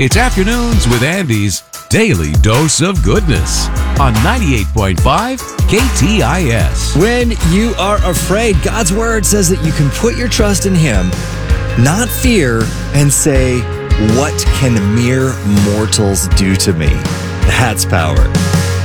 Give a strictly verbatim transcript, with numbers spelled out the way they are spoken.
It's Afternoons with Andy's Daily Dose of Goodness on ninety-eight point five K T I S. When you are afraid, God's word says that you can put your trust in Him, not fear, and say, "What can mere mortals do to me?" That's power.